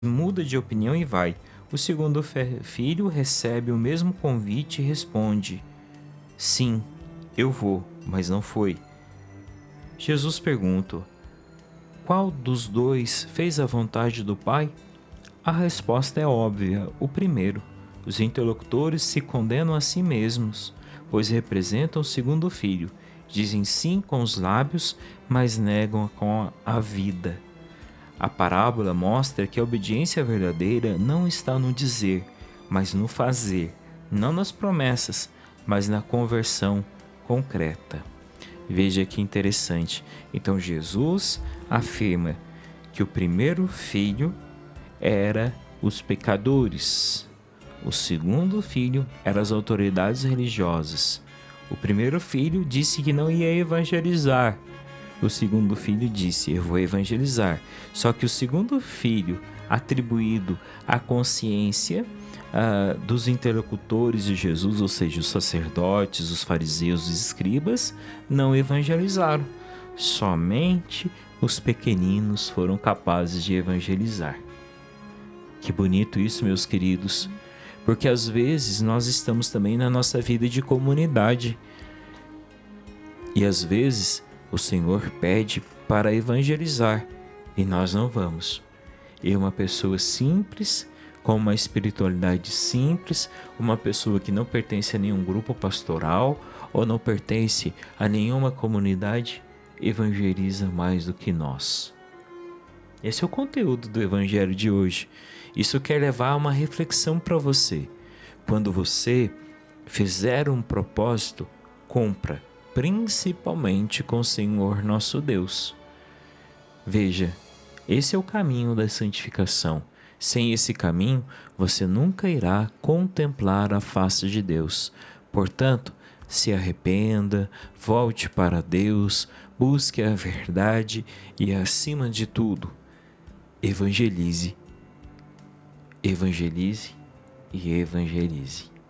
muda de opinião e vai. O segundo filho recebe o mesmo convite e responde: sim, eu vou, mas não foi. Jesus pergunta: qual dos dois fez a vontade do Pai? A resposta é óbvia: o primeiro. Os interlocutores se condenam a si mesmos, pois representam o segundo filho. Dizem sim com os lábios, mas negam com a vida. A parábola mostra que a obediência verdadeira não está no dizer, mas no fazer, não nas promessas, mas na conversão concreta. Veja que interessante. Então Jesus afirma que o primeiro filho era os pecadores. O segundo filho era as autoridades religiosas. O primeiro filho disse que não ia evangelizar. O segundo filho disse: eu vou evangelizar. Só que o segundo filho, atribuído à consciência dos interlocutores de Jesus, ou seja, os sacerdotes, os fariseus, os escribas, não evangelizaram. Somente os pequeninos foram capazes de evangelizar. Que bonito isso, meus queridos, porque às vezes nós estamos também na nossa vida de comunidade e às vezes o Senhor pede para evangelizar e nós não vamos. E uma pessoa simples, com uma espiritualidade simples, uma pessoa que não pertence a nenhum grupo pastoral ou não pertence a nenhuma comunidade, evangeliza mais do que nós. Esse é o conteúdo do Evangelho de hoje. Isso quer levar a uma reflexão para você. Quando você fizer um propósito, cumpra, principalmente com o Senhor nosso Deus. Veja, esse é o caminho da santificação. Sem esse caminho, você nunca irá contemplar a face de Deus. Portanto, se arrependa, volte para Deus, busque a verdade e, acima de tudo, evangelize. Evangelize e evangelize.